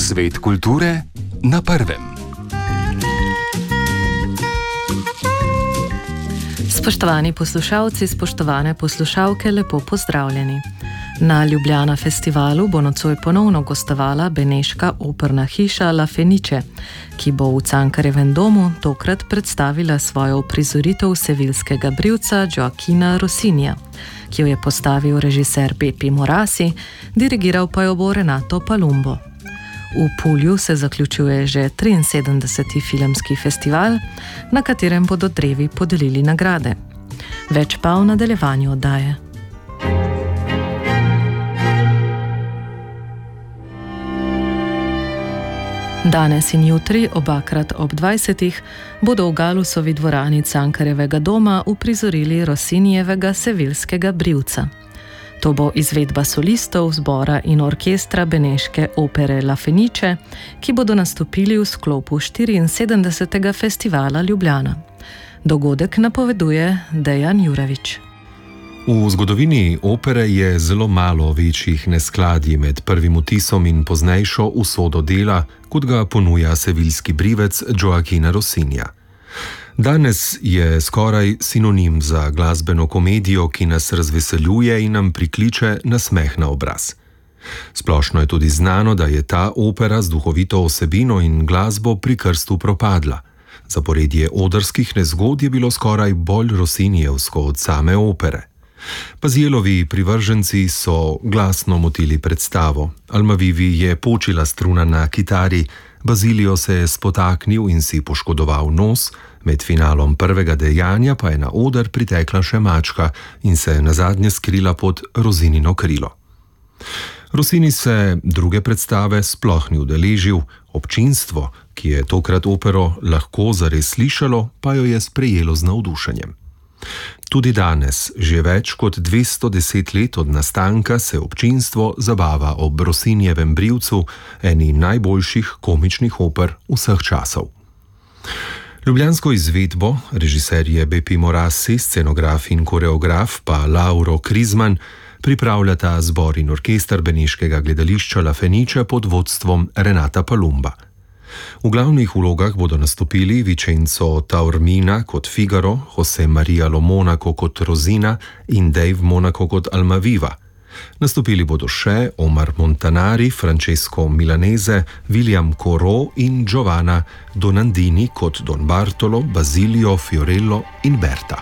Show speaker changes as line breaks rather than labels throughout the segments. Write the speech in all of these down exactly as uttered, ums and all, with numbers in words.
Svet kulture na prvem.
Spoštovani poslušalci, spoštovane poslušalke, lepo pozdravljeni. Na Ljubljana festivalu bo nocoj ponovno gostovala beneška operna hiša La Fenice, ki bo v Cankarjevem domu tokrat predstavila svojo uprizoritev sevilskega brivca Gioachina Rossinija, ki jo je postavil režiser Bepi Morasi, dirigiral pa jo bo Renato Palumbo. V Pulju se zaključuje že triinsedemdeseti filmski festival, na katerem bodo drevi podelili nagrade. Več pa v nadaljevanju oddaje. Danes in jutri, obakrat ob dvajsetih, bodo v Galusovi dvorani Cankarjevega doma uprizorili Rossinijevega sevilskega brivca. To bo izvedba solistov, zbora in orkestra beneške opere La Fenice, ki bodo nastopili v sklopu štiriinsedemdesetega festivala Ljubljana. Dogodek napoveduje Dejan Jurevič.
V zgodovini opere je zelo malo večjih neskladij med prvim vtisom in poznejšo usodo dela, kot ga ponuja sevilski brivec Gioachina Rossinija. Danes je skoraj sinonim za glasbeno komedijo, ki nas razveseljuje in nam prikliče nasmeh na obraz. Splošno je tudi znano, da je ta opera z duhovito osebino in glasbo pri krstu propadla. Zaporedje odrskih nezgod je bilo skoraj bolj Rossinijevsko od same opere. Pazielovi privrženci so glasno motili predstavo. Almavivi je počila struna na kitari, Bazilio se je spotaknil in si poškodoval nos, med finalom prvega dejanja pa je na oder pritekla še mačka in se nazadnje skrila pod Rosinino krilo. Rossini se druge predstave sploh ni udeležil, občinstvo, ki je tokrat opero lahko zares slišalo, pa jo je sprejelo z navdušenjem. Tudi danes, že več kot dvesto deset let od nastanka, se občinstvo zabava ob Rossinijevem brivcu, eni najboljših komičnih oper vseh časov. Ljubljansko izvedbo, režiser je Bepi Morasi, scenograf in koreograf pa Lauro Krizman, pripravljata zbor in orkester beneškega gledališča La Fenice pod vodstvom Renata Palumba. V glavnih vlogah bodo nastopili Vincenzo Taormina kot Figaro, José María Lo Monaco kot Rosina in Dave Monaco kot Almaviva. Nastopili bodo še Omar Montanari, Francesco Milanese, William Corot in Giovanna Donandini kot Don Bartolo, Basilio, Fiorello in Berta.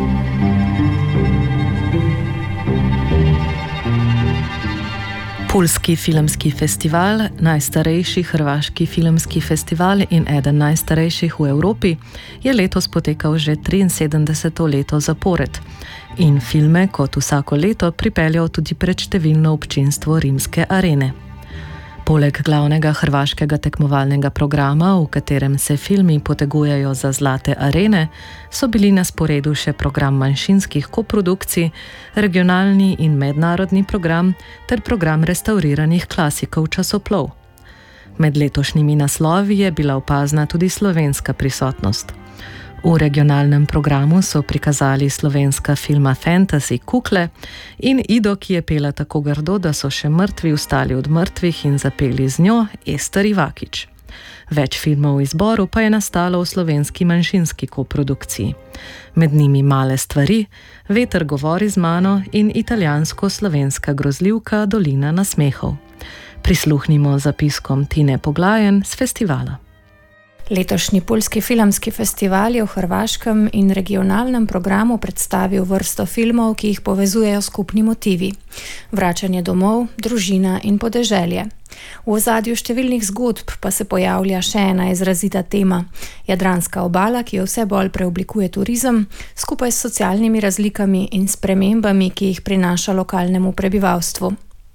Pulski filmski festival, najstarejši hrvaški filmski festival in eden najstarejših v Evropi, je letos potekal že triinsedemdeseto leto zapored in filme kot vsako leto pripeljal tudi pred številno občinstvo Rimske arene. Poleg glavnega hrvaškega tekmovalnega programa, v katerem se filmi potegujejo za zlate arene, so bili na sporedu še program manjšinskih koprodukcij, regionalni in mednarodni program ter program restauriranih klasikov časoplov. Med letošnjimi naslovi je bila opazna tudi slovenska prisotnost. V regionalnem programu so prikazali slovenska filma Fantasy Kukle in Ido, ki je pela tako grdo, da so še mrtvi vstali od mrtvih in zapeli z njo, Ester Ivakič. Več filmov v izboru pa je nastalo v slovenski manjšinski koprodukciji. Med njimi Male stvari, Veter govori z mano in italijansko-slovenska grozljivka Dolina nasmehov. Prisluhnimo zapiskom Tine Poglajen z festivala.
Letošnji Pulski filmski festival je v hrvaškem in regionalnem programu predstavil vrsto filmov, ki jih povezujejo skupni motivi: vračanje domov, družina in podeželje. V ozadju številnih zgodb pa se pojavlja še ena izrazita tema: jadranska obala, ki jo vse bolj preoblikuje turizem, skupaj s socialnimi razlikami in spremembami, ki jih prinaša lokalnemu prebivalstvu.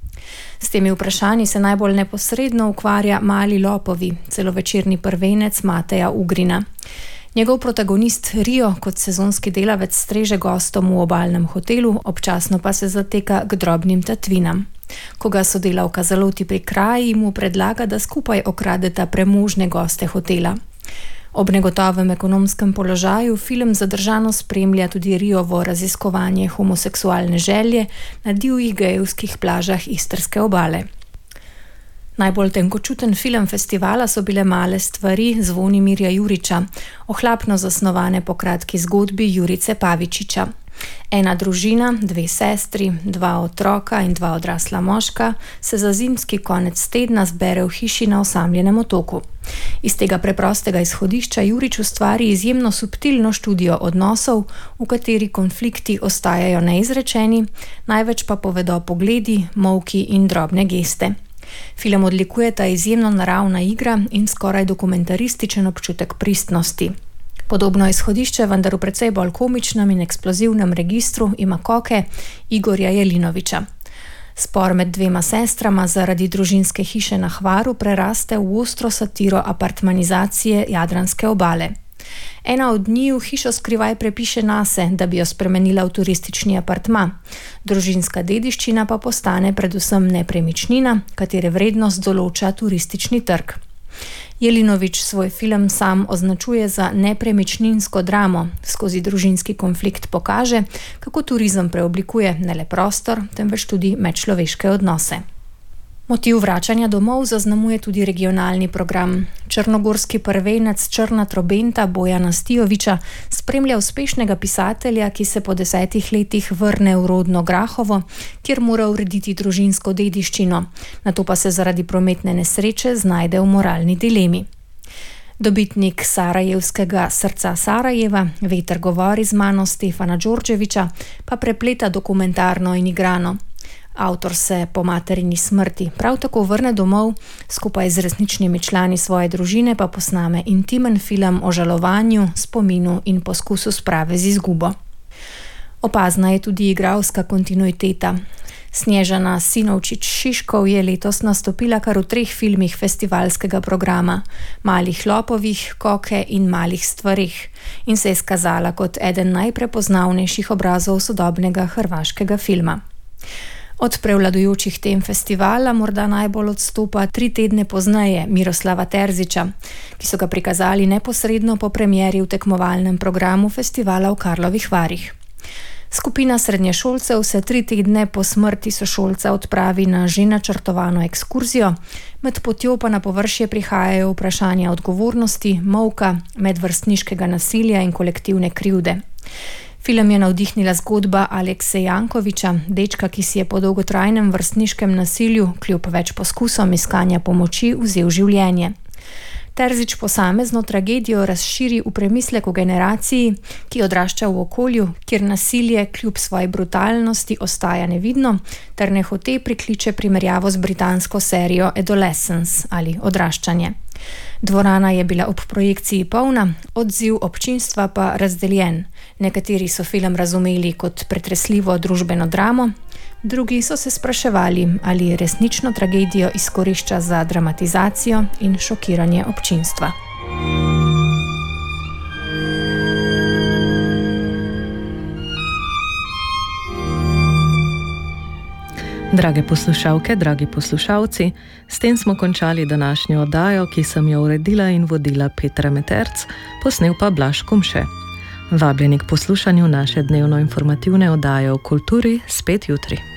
S temi vprašanji se najbolj neposredno ukvarja Mali lopovi, celovečerni prvenec Mateja Ugrina. Njegov protagonist Rio kot sezonski delavec streže gostom v obalnem hotelu, občasno pa se zateka k drobnim tatvinam. Ko ga sodelavka zaloti pri kraji, mu predlaga, da skupaj okradeta premožne goste hotela. Ob negotovem ekonomskem položaju film zadržano spremlja tudi Riovo raziskovanje homoseksualne želje na divjih gejevskih plažah istrske obale. Najbolj tenkočuten film festivala so bile Male stvari Zvonimirja Juriča, ohlapno zasnovane po kratki zgodbi Jurice Pavičiča. Ena družina, dve sestri, dva otroka in dva odrasla moška se za zimski konec tedna zbere v hiši na osamljenem otoku. Iz tega preprostega izhodišča Jurič ustvari izjemno subtilno študijo odnosov, v kateri konflikti ostajajo neizrečeni, največ pa povedo pogledi, molki in drobne geste. Film odlikuje ta izjemno naravna igra in skoraj dokumentarističen občutek pristnosti. Podobno izhodišče, vendar v precej bolj komičnem in eksplozivnem registru, ima Koke Igorja Jelinoviča. Spor med dvema sestrama zaradi družinske hiše na Hvaru preraste v ostro satiro apartmanizacije Jadranske obale. Ena od njiju hišo skrivaj prepiše nase, da bi jo spremenila v turistični apartma. Družinska dediščina pa postane predvsem nepremičnina, katere vrednost določa turistični trg. Jelinovič svoj film sam označuje za nepremičninsko dramo. Skozi družinski konflikt pokaže, kako turizem preoblikuje ne le prostor, temveč tudi medčloveške odnose. Motiv vračanja domov zaznamuje tudi regionalni program. Črnogorski prvenec Črna trobenta Bojana Stijoviča spremlja uspešnega pisatelja, ki se po desetih letih vrne v rodno Grahovo, kjer mora urediti družinsko dediščino, nato pa se zaradi prometne nesreče znajde v moralni dilemi. Dobitnik sarajevskega Srca Sarajeva, Veter govori z mano Stefana Đorđevića, pa prepleta dokumentarno in igrano. Avtor se po materini smrti prav tako vrne domov, skupaj z resničnimi člani svoje družine pa posname intimen film o žalovanju, spominu in poskusu sprave z izgubo. Opazna je tudi igralska kontinuiteta. Snežana Sinovčič-Šiškov je letos nastopila kar v treh filmih festivalskega programa, Malih lopovih, Koke in Malih stvareh, in se je skazala kot eden najprepoznavnejših obrazov sodobnega hrvaškega filma. Od prevladujočih tem festivala morda najbolj odstopa tri tedne pozneje Miroslava Terzića, ki so ga prikazali neposredno po premieri v tekmovalnem programu festivala v Karlovih Varih. Skupina srednješolcev se tri tedne po smrti sošolca odpravi na že načrtovano ekskurzijo, med potjo pa na površje prihajajo vprašanja odgovornosti, molka, medvrstniškega nasilja in kolektivne krivde. Film je navdihnila zgodba Alekse Jankovića, dečka, ki si je po dolgotrajnem vrstniškem nasilju kljub več poskusom iskanja pomoči vzel življenje. Terzić posamezno tragedijo razširi v premislek o generaciji, ki odrašča v okolju, kjer nasilje kljub svoji brutalnosti ostaja nevidno, ter nehote prikliče primerjavo z britansko serijo Adolescence ali Odraščanje. Dvorana je bila ob projekciji polna, odziv občinstva pa razdeljen. Nekateri so film razumeli kot pretresljivo družbeno dramo, drugi so se spraševali, ali resnično tragedijo izkorišča za dramatizacijo in šokiranje občinstva.
Drage poslušalke, dragi poslušalci, s tem smo končali današnjo oddajo, ki sem jo uredila in vodila Petra Meterc, posnel pa Blaž Kumše. Vabljeni k poslušanju naše dnevno informativne oddaje o kulturi spet jutri.